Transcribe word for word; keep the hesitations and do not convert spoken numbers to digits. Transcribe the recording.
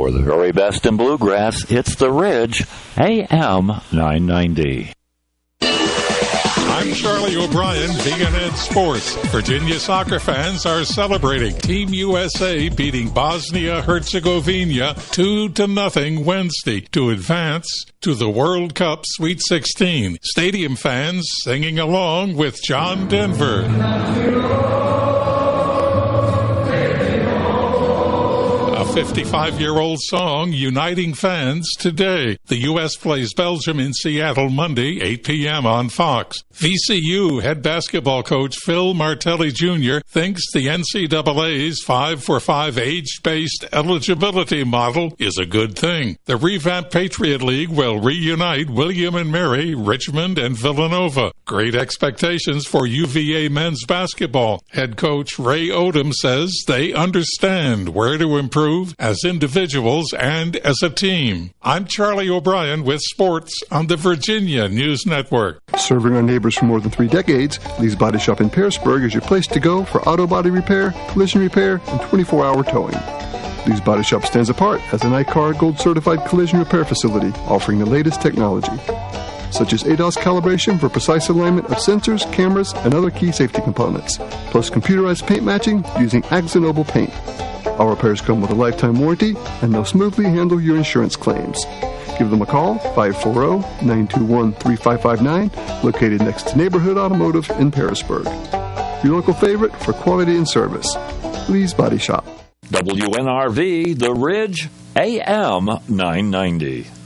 For the very best in bluegrass, it's The Ridge, A M nine ninety. I'm Charlie O'Brien, B N N Sports. Virginia soccer fans are celebrating Team U S A beating Bosnia-Herzegovina two to nothing Wednesday to advance to the World Cup Sweet sixteen. Stadium fans singing along with John Denver. fifty-five-year-old song uniting fans today. The U S plays Belgium in Seattle Monday, eight p.m. on Fox. V C U head basketball coach Phil Martelli Junior thinks the N C double A's five for five age-based eligibility model is a good thing. The revamped Patriot League will reunite William and Mary, Richmond, and Villanova. Great expectations for U V A men's basketball. Head coach Ray Odom says they understand where to improve as individuals and as a team. I'm Charlie O'Brien with sports on the Virginia News Network. Serving our neighbors for more than three decades, Lee's Body Shop in Pearisburg is your place to go for auto body repair, collision repair, and twenty-four hour towing. Lee's Body Shop stands apart as an I C A R Gold certified collision repair facility offering the latest technology, such as A D O S calibration for precise alignment of sensors, cameras, and other key safety components, plus computerized paint matching using Axanoble paint. Our repairs come with a lifetime warranty, and they'll smoothly handle your insurance claims. Give them a call, five four zero, nine two one, three five five nine, located next to Neighborhood Automotive in Pearisburg. Your local favorite for quality and service, Lee's Body Shop. W N R V, The Ridge, A M nine ninety.